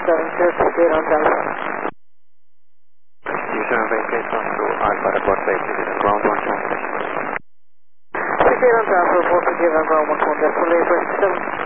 Houston on telephone. Houston vacate on to Alpha report vacate ground 1 transmission. Houston on telephone, report to give on ground 1 destination.